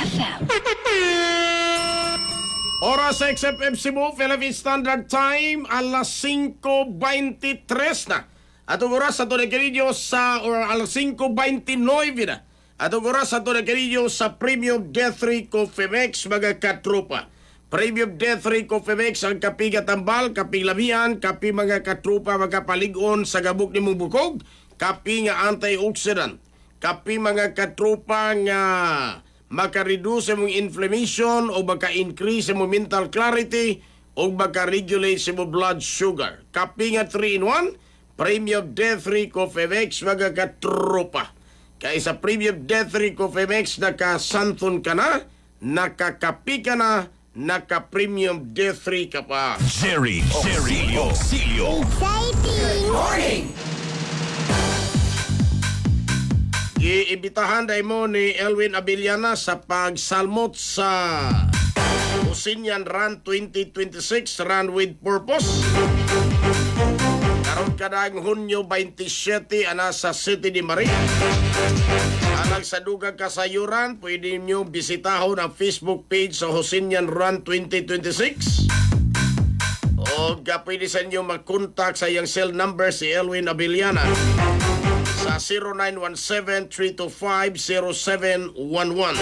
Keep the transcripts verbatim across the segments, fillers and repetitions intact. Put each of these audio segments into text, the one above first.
F M. Oras sa X F M Cebu, Philippine Standard Time, alas singko veintitres na. Atong oras sa ito nagkaridyo sa, or alas singko veintinueve na. Atong oras sa ito nagkaridyo sa Premium Death Ray Coffee Mix, mga katrupa. Premium Death Ray Coffee Mix, ang kapi katambal, kapi lamian, kapi mga katrupa, mga paligon sa gabok ni mong bukog, kapi nga antioxidant, kapi mga katrupa nga maka-reduce mong inflammation o maka-increase mong mental clarity o maka-regulate mong blood sugar. Kapi nga three in one, Premium Death Ray Coffee Mix, mga katrupa. Kaya sa Premium Death Ray Coffee Mix, naka-santon ka na, nakakapi ka na, naka-Premium Death Ray ka pa. Jerry, Jerry, Auxilio. Exciting! Morning! Iimbitahan day mo ni Elwin Abiliana sa pagsalmot sa Husinyan Run twenty twenty-six Run with Purpose. Karon kadang Hunyo twenty-seven ana sa City de Maria. Alang sa dugang kasayuran, pwede nyo bisitahon ang Facebook page sa Husinyan Run twenty twenty-six. O pwede sa inyo mag-contact sa iyang cell number si Elwin Abiliana sa zero nine one seven, three two five, zero seven one one.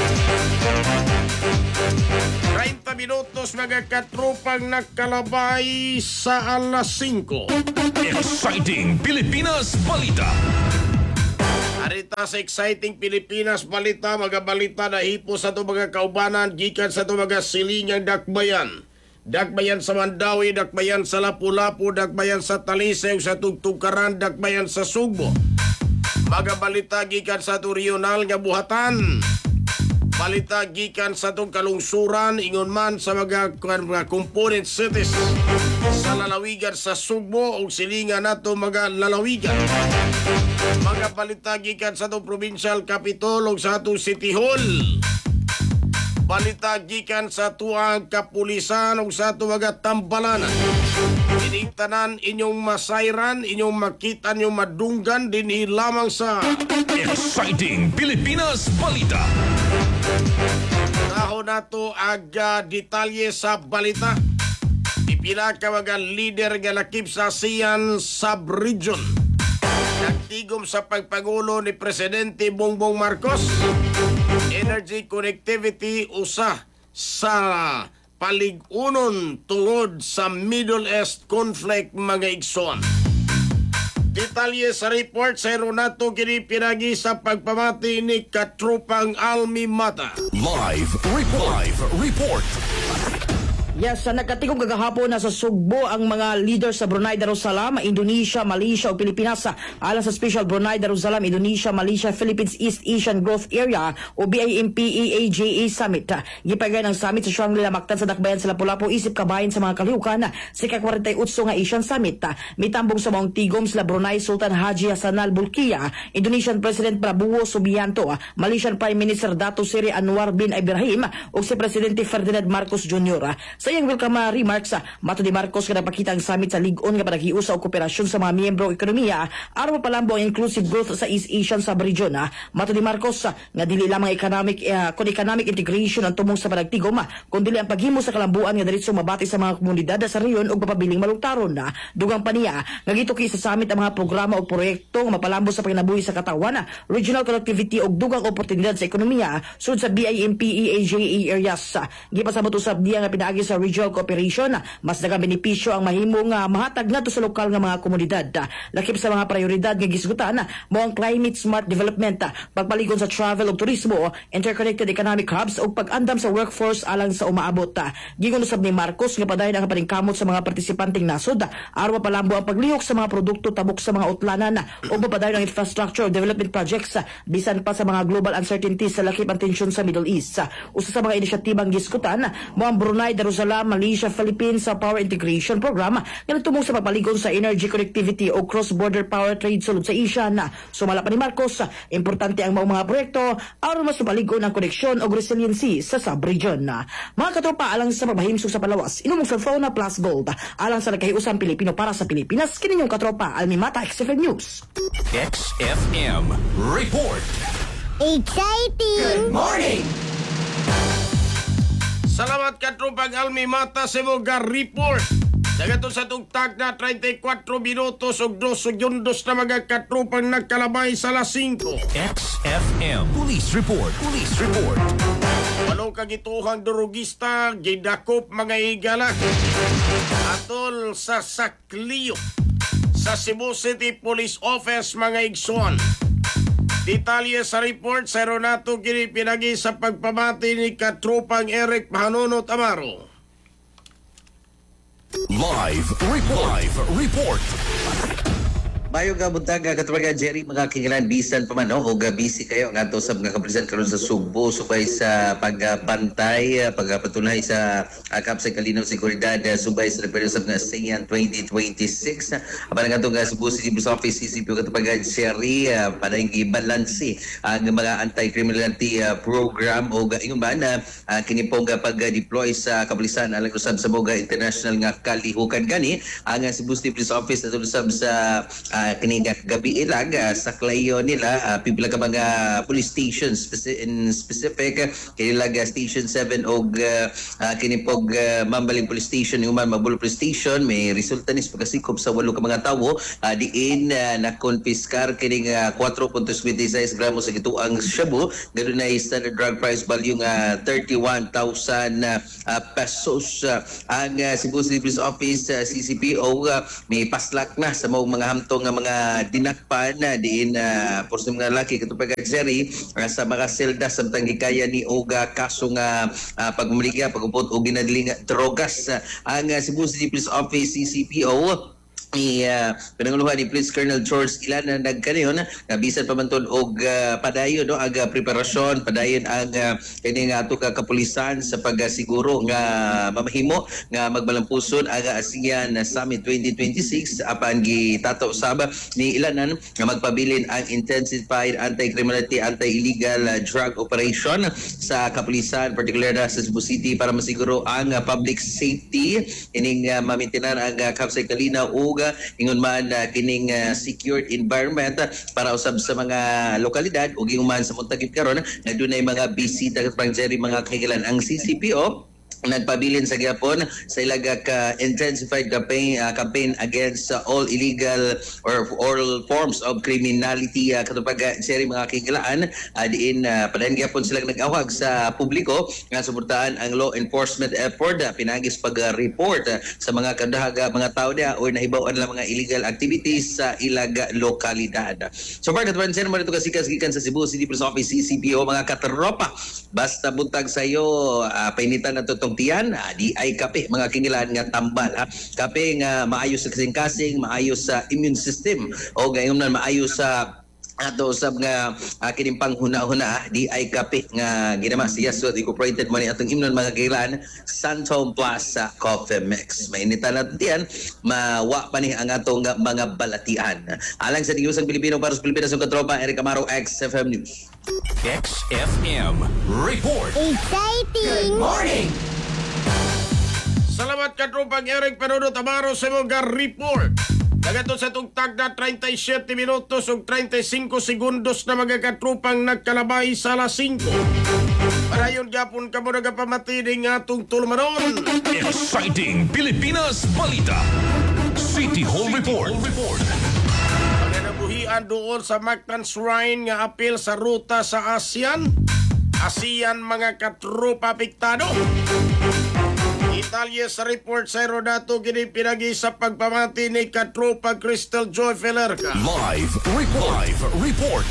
thirty minutos mga katrupang nakalabay sa alas singko. Exciting Pilipinas Balita. Arita sa Exciting Pilipinas Balita, mga balita na hipo sa ito mga kaubanan, gikan sa ito mga silingang dakbayan. Dakbayan sa Mandawi, dakbayan sa Lapu-Lapu, dakbayan sa Talisay, sa Tugtugaran, dakbayan sa Sugbo. Mga balita gikan sa ito regional nga buhatan. Balita gikan sa itong kalungsuran, ingon man sa mga, mga component cities sa lalawigan sa Sugbo o silingan nato mga lalawigan. Mga balita gikan sa itong provincial capital o sa itong City Hall. Balita gikan sa tuang kapulisan o sa itong mga tambalanan. Ining inyong masayran, inyong makita, inyong madunggan din lamang sa Exciting Pilipinas Balita. Taho na to aga detalye sa balita. Ipila ka mga leader nga lakip sa ASEAN sub-region. Nagtigom sa pagpangulo ni Presidente Bongbong Marcos. Energy connectivity usa sa paligunon tungod sa Middle East conflict, mga igsoon. Detalye sa report sa Ronato kini pinagi sa pagpamati ni katrupang Almi Mata. Live report. Live report. Yes, sa nagkatigong kagahapon na sa Sugbo ang mga leader sa Brunei Darussalam, Indonesia, Malaysia o Pilipinas alang sa Special Brunei Darussalam, Indonesia, Malaysia, Philippines East Asian Growth Area o B I M P E A J A Summit. Gipagay ng summit sa Shangri-La Mactan sa Dakbayan sa Lapu-Lapu isip kabahin sa mga kalihukan sa ika-forty-eight nga Asian Summit. Mitambong sa maong tigom sila Brunei Sultan Haji Hassanal Bolkiah, Indonesian President Prabowo Subianto, Malaysian Prime Minister Dato Seri Anwar bin Ibrahim o si Presidente Ferdinand Marcos Junior Sa iyang welcome uh, remarks, uh, Mato di Marcos kada pakita ang summit sa ligon nga panaghiusa o kooperasyon sa mga miyembro o ekonomiya aron mapalambo ang inclusive growth sa East Asian sub-region. Uh, Mato di Marcos uh, nga dili lamang economic uh, kun economic integration ang tumong sa panagtigom uh, kundi ang paghimo sa kalambuan nga diretso mabati sa mga komunidad sa rehiyon ug mapabiling malugtaron. Uh, dugang paniya nga gituki sa summit ang mga programa o proyekto nga mapalambo sa paginabuhi sa katawan, uh, regional connectivity ug dugang oportunidad sa ekonomiya sud sa B I M P E A J A areas. Uh, Gipasabot usab diya nga pinaagi sa regional cooperation, mas daghang benepisyo ang mahimo nga mahatag ngadto sa lokal nga mga komunidad. Lakip sa mga prioridad nga gisgutan mo ang climate smart development, pagpaligon sa travel ug turismo, interconnected economic hubs ug pag-andam sa workforce alang sa umaabot. Gigon usab ni Marcos nga padayon ang paningkamot sa mga partisipanteng nasod aron mapalambo ang paglihok sa mga produkto tabok sa mga utlanan ug mapadayon ang infrastructure development projects bisan pa sa mga global uncertainties sa lakip ang tensyon sa Middle East. Usa sa mga inisyatibang gisgutan mo ang Brunei Darussalam, Malaysia, Philippines sa Power Integration Program nga nagtumong sa papaligon sa energy connectivity o cross-border power trade sulod sa Asia. Sumala pa ni Marcos, importante ang mga proyekto aron mas mapaligon ang koneksyon o resiliency sa sub-region. Mga katropa, alang sa pagmahimsog sa Palawas, inumong cellphone na Plus Gold. Alang sa nagkahiusang Pilipino para sa Pilipinas, kininyong katropa, Almi Mata, X F M News. X F M Report. Exciting! Good morning! Salamat ka Trupang Almi Mata sa mga report. Dagato sa tugtag na thirty-four minutos ug dos segundos na mga katrupang nagkalabay sa alas singko. X F M Police Report. Police Report. Walong kagituhang durugista gidakop mga higala atol sa Saclio sa Cebu City Police Office mga igsoon. Detalye sa report sa Renato kini pinagi sa pagpamati ni katrupang Eric Pahanonot Amaro. Live report. Live report. Mayo nga buntag katubagan Jerry mga kingilan bisan pa man no o busy kayo nga to sa mga kapresidente karon sa Subo subay sa pagbantay pagpatunay sa akap sa kalinaw seguridad subay sa representative nga S E A N twenty twenty-six apan nga to nga Cebu City Police Office C C P O katubagan Jerry padayong gibalanse ang mga anti-criminality uh, program o ingon ba na uh, kini po nga pag-deploy sa kapulisan alang usab sa mga international nga kalihukan gani ang Cebu City Police Office at usab sa uh, Uh, kini gabi ilag uh, sa klayo nila uh, pipila ka mga police stations speci- in specific uh, kini lag uh, station seven og uh, uh, kini pog uh, Mambaling Police Station human Mabulo Police Station may resulta ni pagkasikop sa walo ka mga tawo uh, diin uh, na konfiskar kini uh, four point two six gramos sa gituang shabu gadunay standard drug price value nga thirty-one thousand uh, uh, pesos uh, ang uh, Cebu City Police Office uh, C C P O uh, may paslak na sa mga hamtong mga dinakpan na diin uh, por sa mga laki katupag Jerry uh, sa mga selda samtang hikaya ni Oga kaso nga uh, pagmuliga pagupot o ginadling drogas uh, ang uh, Cebu City Police Office C C P O ni uh, pinanguluhan ni Police Colonel George Ilan na nagkaniyon nga bisan pamanton og uh, padayon no aga preparasyon padayon ang uh, kini nga ato ka kapulisan sa pagsiguro nga mamahimo nga magbalampuson aga ASEAN Summit twenty twenty-six apan gitato usab ni Ilanan nga magpabilin ang intensified anti-criminality anti-illegal uh, drug operation sa kapulisan particular na sa Cebu City para masiguro ang uh, public safety ining uh, mamintinan ang uh, kapsay kalinaw o ingon man uh, kining uh, secured environment uh, para usab sa mga lokalidad ug ingon man sa muntagid karon nga dunay mga bisita pang Jerry mga kahigalan ang C C P O nagpabilin sa gyapon sa ilaga ka intensified campaign uh, campaign against uh, all illegal or all forms of criminality uh, katupag seri mga kikilaan uh, diin uh, padayon gyapon sila nag-awag sa publiko nga suportahan ang law enforcement effort uh, pinagis pag-report uh, sa mga kadahaga mga tao dia or nahibaw-an lang mga illegal activities sa ilaga lokalidad. So far katupag seri mo dito kasikas-gikan sa Cebu City Police Office C C P O mga katropa basta buntag sayo uh, painitan na to tiyan ah, di ay kape mga kingilan nga tambal ha? Kape nga maayos sa kasing-kasing maayos sa immune system o gayon na maayos sa ato usab nga uh, kining panghuna-huna di ay kape nga ginama siya so incorporated man atong imnon mga kingilan Santom Plus sa Coffee Mix mainitan natin tiyan mawa pa ni ang atong mga balatian alang sa digusang Pilipino para sa Pilipinas ug katropa Eric Amaro X F M News. X F M Report. Exciting! Good morning! Salamat ka Trupang Eric Pahanonot Amaro sa mga report. Dagato sa tugtag na thirty-seven minutos ug thirty-five segundos na mga katrupang nagkalabay sa alas singko. Parayon gyapon kamo nagapamati ning atong tulumanon. Exciting Pilipinas Balita. City Hall Report. Report. Paganabuhian doon sa Mactan Shrine nga apil sa ruta sa ASEAN. ASEAN mga katrupa apektado. Italya sa report sa Rodato gini pinagi sa pagpamati ni katropa Crystal Joy Felerca. Live report. Live report.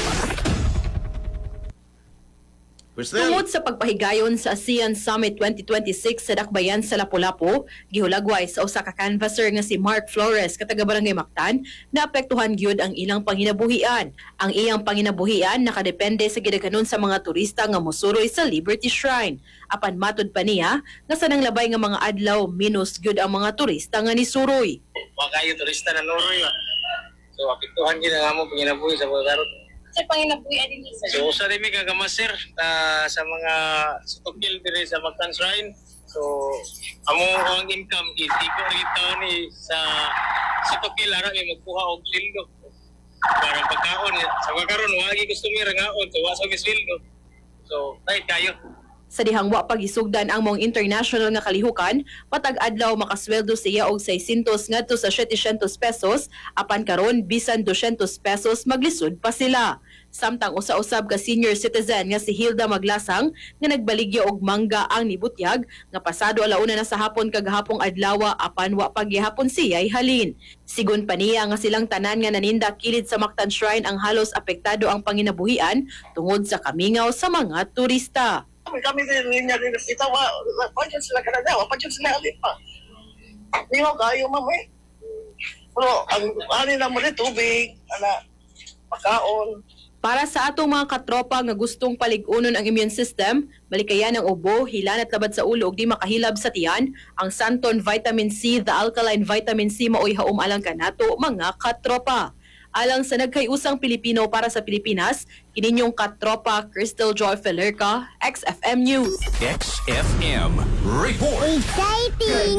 Crystal. Tungod sa pagpahigayon sa ASEAN Summit twenty twenty-six sa Dakbayan sa Lapu-Lapu, gihulagway sa usa ka canvasser nga si Mark Flores kataga Barangay Mactan, naapektuhan gyud ang ilang panginabuhian. Ang iyang panginabuhian nakadepende sa gidaghanon sa mga turista nga mosuroy sa Liberty Shrine. Apan matud pa niya nga sa nanglabay nga mga adlaw minus gyud ang mga turista nga nisuroy. Wa kayo turista na nuroy ba. So apektuhan gyud ang among panginabuhi sa pagkarot. Sa panginabuhi din sir. So usa rin mi kagamasir uh, sa mga sutokil dire sa Mactan Shrine. So amo ang income is iko rito ni sa sutokil ara may magkuha og sildo. Para pagkaon sa pagkaron wagi customer nga on so wa sa sildo. So tay kayo. Sa dihang wa pagisugdan ang mong international nga kalihukan, patag adlaw makasweldo siya og seiscientos ngadto sa setecientos pesos, apan karon bisan doscientos pesos maglisod pa sila. Samtang usa-usab ka senior citizen nga si Hilda Maglasang nga nagbaligya og mangga ang nibutyag nga pasado alauna na sa hapon kagahapong adlaw apan wa pa gihapon siya'y halin. Sigon pa niya nga silang tanan nga naninda kilid sa Mactan Shrine ang halos apektado ang panginabuhian tungod sa kamingaw sa mga turista. Kami kami din niya din kita wa pa dyan sila kada daw pa dyan sila alin pa. Ni ho kayo ma'am eh. Pero ang ani na mo ni tubig ana pagkaon. Para sa atong mga katropa nga gustong paligunon ang immune system, malikayan ang ubo, hilanat labad sa ulo ug di makahilab sa tiyan, ang Santon Vitamin C, the alkaline vitamin C maoy haom alang kanato mga katropa. Alang sa nagkayusang Pilipino para sa Pilipinas, kininyong katropa Crystal Joy Felerca, X F M News. X F M Report. Exciting!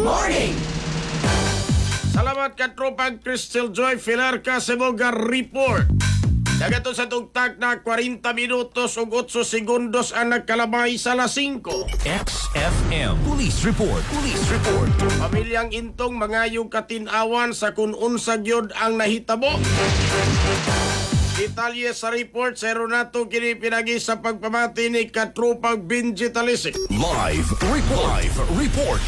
Salamat katropang Crystal Joy Filarca sa mga report. Dagato sa tugtag na forty minutos ug eight segundos ang nagkalabay sa alas singko. X F M Police Report. Police Report. Pamilyang intong mangayong katinawan sa kung unsa gyud ang nahitabo. Detalye sa report sa Renato kini pinagi sa pagpamati ni katropang Benji Talisik. Live Report. Live Report.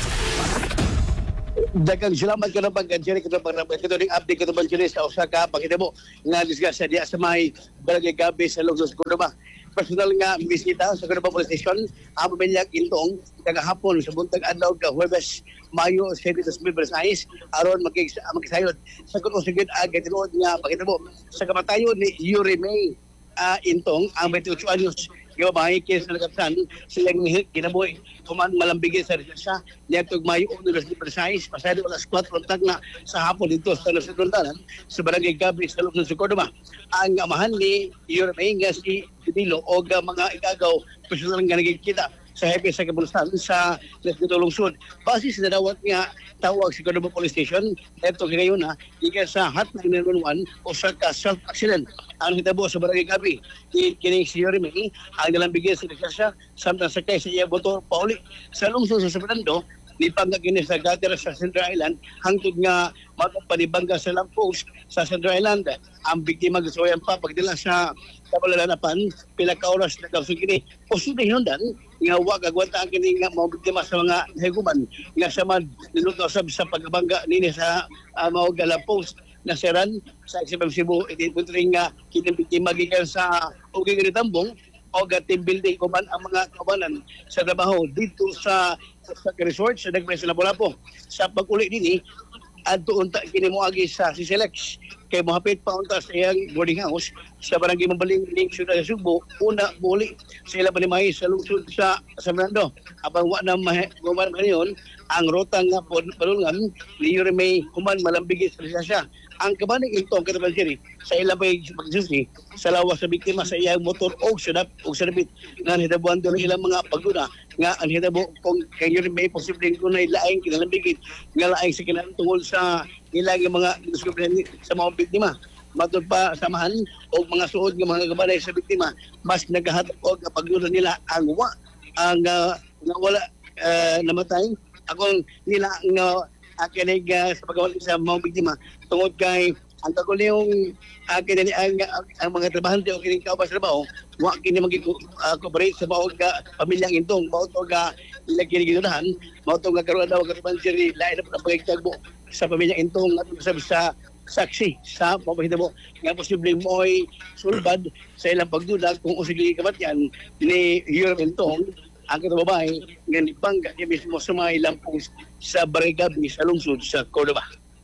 Dagang salamat ka na pag Jerry ka na pag ito ring update ka na Jerry sa Osaka pagkita mo nga disgasa diya sa may barangay Gabi sa Lugos Cordova. Personal nga bisita sa Cordova Police Station ang pamilyang intong kagahapon sa buntag adlaw ka Huwebes Mayo City sa Buenos Aires aron magkisayod sa kuno sigid aga tinuod nga pagkita mo sa kamatayon ni Yuri May uh, intong ang twenty-eight anyos yung mga ikis na nagkapsan silang kinabuhi kuman malambigin sa resensya niya itong Mayo Uno sa Versailles pasado alas four tag na sa hapon dito sa Nasundalan sa barangay Gabi sa Luzon, Cordova. Ang amahan ni Yormay nga si Dilo o mga igagaw personal nga nagkikita sa hepe sa Kabulusan sa Lesbito Lungsod. Basis na dawat nga tawag sa Cordova Police Station ito ngayon na ikan sa hotline nine one one o sa self-accident. Ang hitabo sa barangay Gabi kining si Yormay ang nalambigin sa resensya samtang sakay sa iya motor pauli sa lungsod sa Fernando ni pangagini sa gutter sa Central Island hangtod nga magpanibangga sa lamppost sa Central Island. Ang biktima gasuyan pa pagdala sa kabalanapan pila ka oras na kasugini posible hinundan nga wa kagwanta ang kini nga mga biktima sa mga higuman nga sa man niluto sa sa pagbangga nini sa uh, mga lamppost na seran sa X F M Cebu eighteen point three nga kining biktima gikan sa Uging Ritambong o team building kuman ang mga kabanan sa trabaho dito sa sa resort sa Dagmay sa Lapu-Lapu. Sa pag-uli nini adto unta kini moagi sa si Selex kay mohapit pa unta sa iyang boarding house sa barangay Mabaling ning siyudad sa Subo. Una muli sila pa ni May sa lungsod sa San Fernando. Abang wa na guman ngayon ang ruta nga palulungan ni Yormay human malambigis sa lisensya. Ang kabaning ito ang kataban siri sa ilang pagsusi sa lawas sa biktima sa iyang motor o sunap o sunapit nga hitabuan doon ilang mga pagduna nga ang hitabo kung kay Yormay posibleng kunay laing kinalambigit nga laing sa kinatungol sa ilang mga diskubrehan sa mga biktima. Matod pa samahan o mga suod ng mga kabalay sa biktima mas naghahatag og pagduna nila ang wa ang uh, nga wala uh, namatay akong nila nga akin ay uh, sa pagkawal sa mga biktima tungod kay ang kagulyong akin uh, ang, ang, ang mga trabahante o kining kaubas trabaho wa kini mag-cooperate sa mga ka pamilyang intong mao to ga ila kini ginudahan mao to ga karon daw karon siri lain na pagtagbo sa pamilyang intong at sa sa saksi sa pamahitabo nga posibleng mo'y sulbad sa ilang pagduda kung usigi kamatyan ni Yormay Intong ang katababae nga nipangga niya mismo sa mga ilang post sa Barangay Gabi sa lungsod sa Cordova.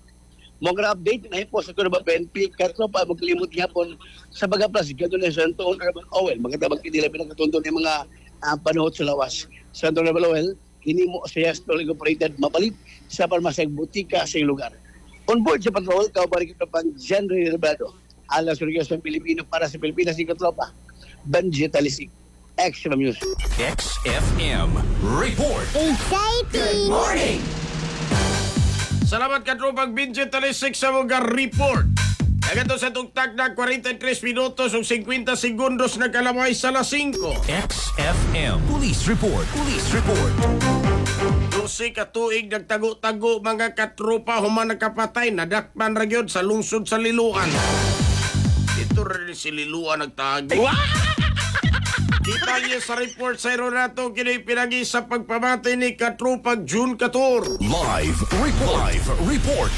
Mga update na po sa Cordova P N P, katropa magkalimut hapon sa Bagaplas, gano'n na sa Anton Urban Owen. Magkatabang kinila pinagkatuntun ng mga uh, panuhot sa lawas. Sa Anton Urban Owen, hinimo sa Yastol Incorporated mapalit sa parmasang butika sa lugar. On board sa patrol, kaubalik ito pang January Rebado. Alas Surigos ng Pilipino para sa Pilipinas ng katropa. Benji Talisik. X F M News. X F M Report. Exciting! Salamat katropang Benji Talisik sa mga report. Agato sa tugtag na forty-three minutos ug fifty segundos na kalamay sa alas singko. X F M Police Report. Police Report. Dusi ka tuig nagtago-tago mga katropa human nakapatay nadakpan ra gyud sa lungsod sa Liloan. Ito rin si Liloan nagtago. Kita niyo sa report sa Ronato kini pinagi sa pagpamatay ni katropa June fourteen. Live report. Live report.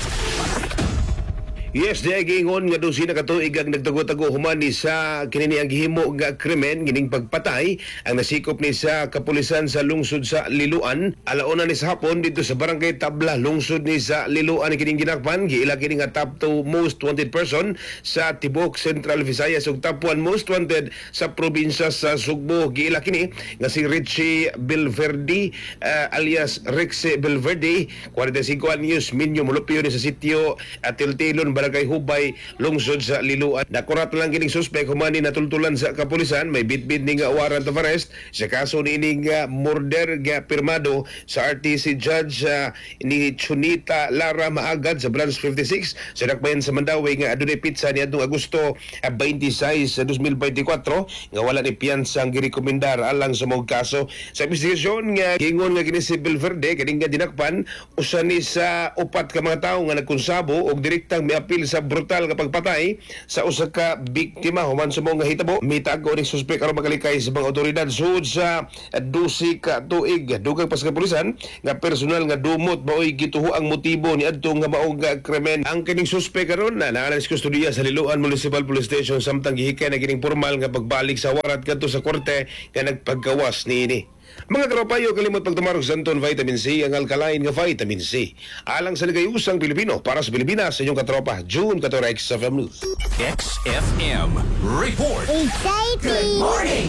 Yes, di ay giingon nga dosina ka tuig ang nagtago-tago human ni sa kinini ang gihimo nga krimen gining pagpatay ang nasikop ni sa kapulisan sa lungsod sa Liloan alauna ni sa hapon dito sa barangay Tabla lungsod ni sa Liloan kining ginakpan giila kini nga top two most wanted person sa Tibok Central Visayas ug top one most wanted sa probinsya sa Sugbo giila kini nga si Richie Belverde uh, alias Rexe Belverde forty-five anyos minyo mulupyo ni sa sitio at Tiltilon Barangay Hubay, lungsod sa Liloan. Nakurat lang kining suspek humani natultulan sa kapulisan, may bitbit ni nga warrant of arrest sa kaso ni ining uh, murder nga pirmado sa R T C Judge uh, ni Chunita Lara Maagad sa Branch fifty-six sa Dakbayan sa Mandawi nga adunay pitsa ni adtong Agosto uh, twenty-six, twenty twenty-four nga wala ni piyansa ang girekomendar alang sa mga kaso. Sa investigasyon nga gingon nga kini si Belverde kining nga dinakpan usa ni sa upat ka mga tawo nga nagkonsabo og direktang miapil sa brutal nga pagpatay sa usa ka biktima human sa mga hitabo. Mitago ni suspek aron magalikay sa mga otoridad sud sa dusi ka tuig dugang pas kapulisan nga personal nga dumot maoy gituho ang motibo ni adto nga maong krimen. Ang kining suspek karon na naa sa kustudiya sa Liloan Municipal Police Station samtang gihikay na kining formal nga pagbalik sa warat kadto sa korte nga nagpaggawas niini. Mga karopayo, kalimot pagtumarog sa Anton Vitamin C, ang alkaline nga vitamin C. Alang sa nagayusang Pilipino, para sa Pilipinas, sa inyong katropa, June fourteen, X F M News. X F M Report. Exciting!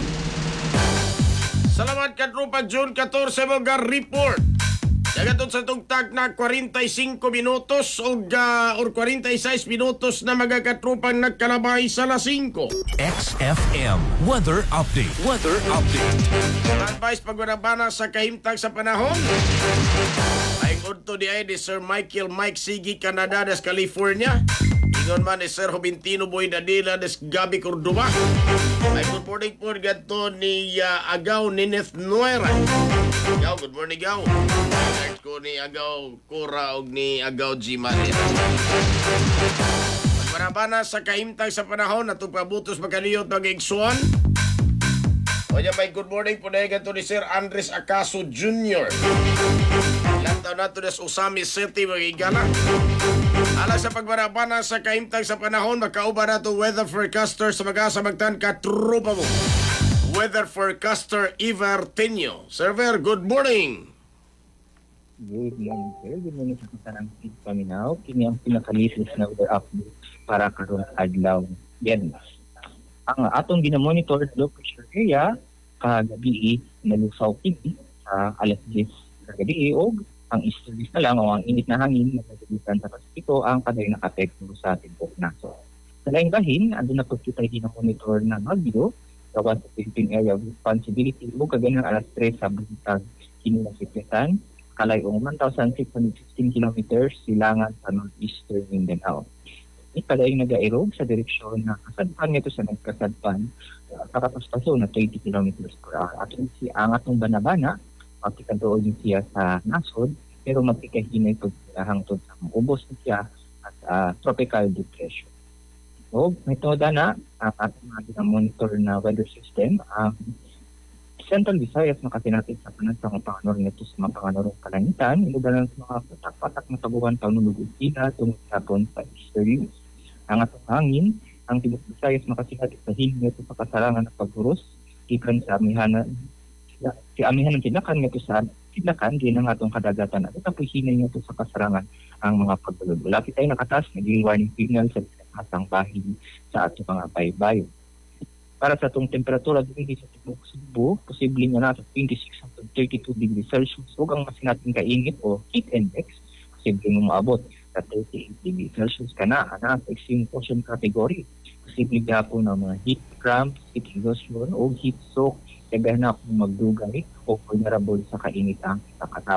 Salamat katropa June fourteen sa mga report. Dagatod sa tugtag na forty-five minutos o uh, or forty-six minutos na mga katropang nagkalabay sa alas singko. X F M Weather Update. Weather Update. Advice pagbanabana sa kahimtang sa panahon. Ay udto di ay ni Sir Michael Mike Sigi Canada des California. Ingon man ni Sir Joventino Boy Dadila des Gabi Cordova. Ay good morning po gadto ni uh, Agaw Nineth Nuera. Agaw, good morning Agaw. Alert ko ni Agaw Cora og ni Agaw G. Manin. Pagbanabana sa kahimtang sa panahon atong pabutos magkaliyot mag-igsuan. O niya may good morning po na ganito ni Sir Andres Acaso Junior Ilang taon nato na sa Usami City, magigala. Alang sa pagbarabana sa kaimtang sa panahon, magkauba na ito weather forecaster sa mag-asa magtan katrupa mo. Weather forecaster Ivar Tenyo. Server, good morning. Good morning, sir. Good morning sa katanang Pit Paminaw. Kini ang pinakalisis na weather update para karon adlaw. Yan. Ang atong ginamonitor low pressure area kagabi nalusaw kini sa alas ten kagabi og ang easterlies na lang o ang init na hangin na nagalitan sa Pasipiko ang kaday nakapekto sa Tibok Naso. Sa laing bahin, andun na po kita ginamonitor na bagyo gawas sa Philippine Area of Responsibility o kaganang alas tres sa Bintag kini na Sipitan kalayong one thousand six hundred fifteen kilometers silangan sa northeastern Mindanao. Ikalayong nag-aerog sa direksyon na kasadpan nito sa nagkasadpan uh, kakapaspaso na twenty kilometers per hour. Atong si ang atong banabana, magkikandoon din siya sa nasod, pero magkikahinay pagkahangtod sa maubos na siya at uh, tropical depression. So, ito na ang ating mga monitor na weather system. Ang um, Central Visayas makatinatin sa panansang panganor nito sa mga panganorong kalangitan, inugalan sa mga patak-patak na tabuhan panunugod sila tungkol sapon sa easterlies. Ang atong hangin, ang Tibok Visayas makatinatin sa hiling nito sa kasarangan ng paghuros, ikan sa amihanan, si amihanan silakan nito sa silakan, din ang atong kadagatan at itapuhinay nito sa kasarangan ang mga pagbulod. Lapit tayo nakataas, naging warning signal sa kasang bahid sa atong mga baybayo. Para sa itong temperatura dito sa Tibok Cebu, posible nga na sa twenty-six hanggang thirty-two degrees Celsius. Huwag ang mas natin kainit o heat index, posible nga maabot sa thirty-eight degrees Celsius ka na, ana, sa extreme caution category. Posible nga po ng mga heat cramps, heat exhaustion o heat stroke, kaya na kung magdugay o vulnerable sa kainit ang katao.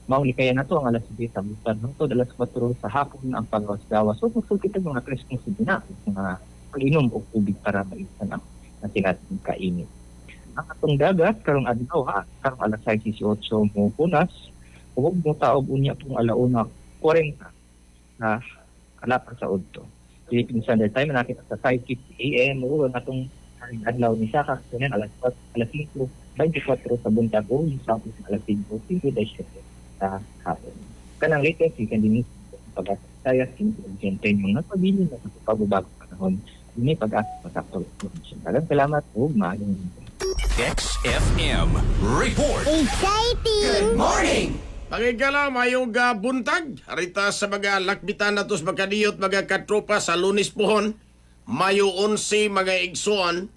Mauli kaya na to ang alas diyes sa buwan. Hangtod alas kwatro sa hapon ang pagawas-gawas. So, gusto kita mga responsibility na mga pag-inom o tubig para maisan ang nating kainit. Ang atong dagat, karong adlaw ha, karong alas sais eighteen mo punas, huwag mo taob unya pong alauna forty na kalapar sa udto. Philippine Standard Time, nakita sa five fifty a m o ang atong karing adlaw ni Saka, kunan alas alas five twenty-four sa buntag o sa alas five twenty-seven sa hapon. Kanang latest, you can din pag-asaya sinigente yung nagpabili na sa pagbabagong panahon. Ini pag-asa sa information. Daghang salamat po, maayong X F M Report. Exciting! Pagigala, mayong uh, buntag. Harita sa mga lakbitan na tos magkaniyot mga katropa sa Lunes pohon. Mayo eleven mga igsoon.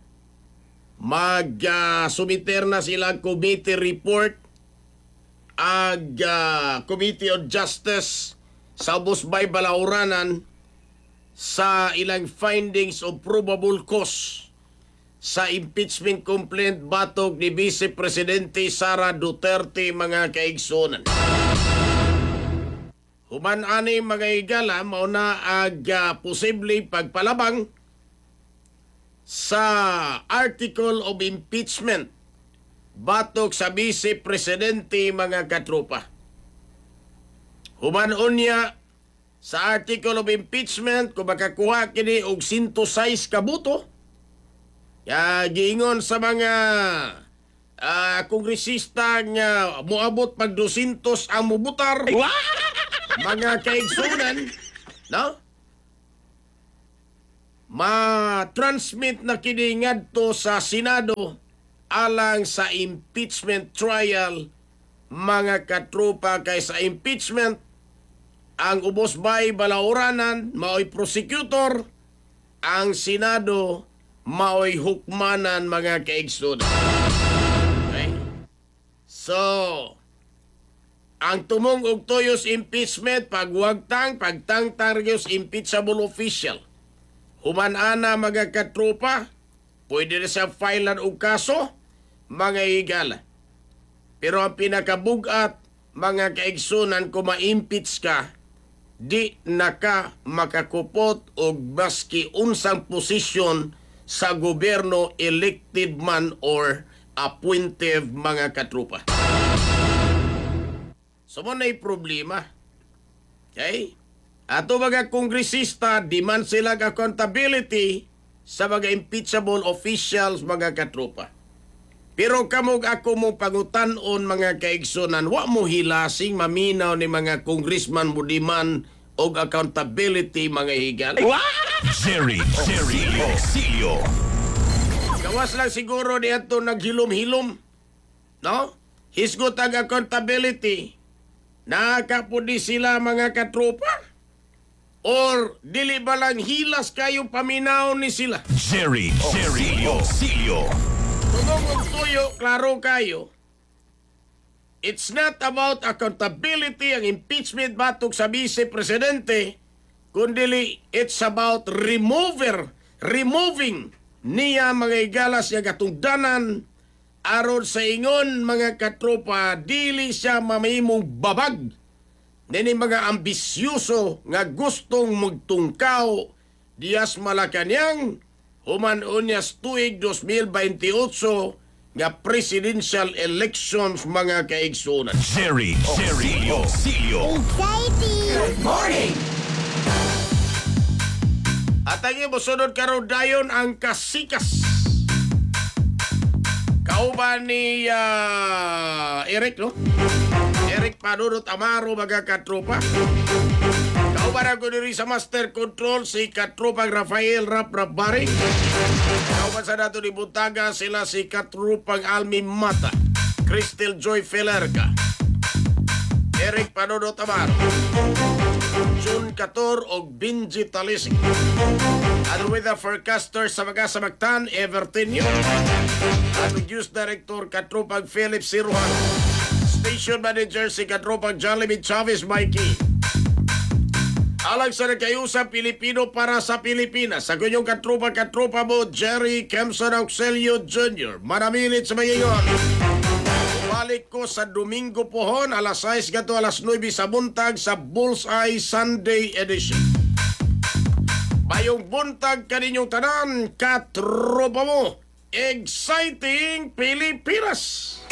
Mag-sumiter uh, na silang committee report. Ag uh, Committee on Justice sa Busbay Balauranan sa ilang findings of probable cause sa impeachment complaint batok ni Vice Presidente Sara Duterte mga kaigsunan. Human ani mga igala mauna ag uh, posible pagpalabang sa article of impeachment batok sa Vice Presidente mga katropa. Human unya sa article of impeachment kung makakuha kini og one oh six ka boto, ya giingon sa mga uh, kongresista nga moabot pag two hundred ang mubutar. Mga kaigsunan, no? Ma-transmit na kini ngadto sa Senado alang sa impeachment trial mga katropa. Kay sa impeachment ang Ubos-Bay Balauranan mao'y prosecutor, ang Senado mao'y hukmanan mga kaigsunan. Okay? So, ang tumong og tuyos impeachment pagwagtang pagtangtang gyud impeachable official. Human ana mga katropa, pwede na siya filean og kaso mga higala. Pero ang pinakabugat mga kaigsunan kung ma-impeach ka, di na ka makakupot og baski unsang posisyon sa gobyerno, elected man or appointive mga katropa. So mo na'y problema. Okay? Ato mga kongresista, demand sila accountability sa mga impeachable officials mga katropa. Pero kamog ako mo pangutanon mga kaigsunan, wa mo hilasing maminaw ni mga congressman mo demand og accountability mga higal. Jerry, Jerry Oxilio. Gawas lang siguro ni ato naghilom-hilom. No? Hisgot ang accountability. Nakakapudi sila mga katropa. Or dili ba lang hilas kayo paminaw ni sila? Jerry, Jerry Oxilio. Tumong tuyo, klaro kayo. It's not about accountability ang impeachment batok sa Vice Presidente, kundi it's about remover, removing niya mga igalas niya katungdanan aron sa ingon mga katropa dili siya mamimong babag nini mga ambisyoso nga gustong magtungkaw diyas Malacañang human unyas tuig twenty twenty-eight nga presidential elections mga kaigsunan. Jerry, Jerry Oxilio. Exciting! At ang imo sunod karon dayon ang kasikas. Kauban ni uh, Eric, no? Eric Padurot Amaro mga katropa. Kauban ako diri sa Master Control si katropang Rafael Rap Rapbari. Kauban sa nato ni Butaga sila si katropang Almi Mata, Crystal Joy Felerga, Eric Padurot Amaro, June Cator o Benji Talisik. At with the forecaster sa mga samagtan, Evertonio. At news director katropang Philip Siruhan. Station manager si katropang Jollibee Chavez Mikey. Alang sa nagkayusap Pilipino para sa Pilipinas. Sa kunyong katropa-katropa mo, Jerry Kemson Auxilio Junior Manamilit sa mayayon. balik ko sa Domingo pohon, alas sais gato alas nueve sa buntag sa Bullseye Sunday Edition. Bayong buntag kaninyong tanan, katropa mo, exciting Pilipinas!